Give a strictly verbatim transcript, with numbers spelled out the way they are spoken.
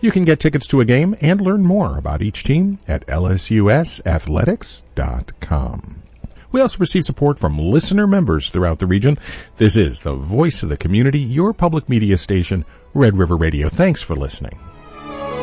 You can get tickets to a game and learn more about each team at L S U S athletics dot com. We also receive support from listener members throughout the region. This is the voice of the community, your public media station, Red River Radio. Thanks for listening.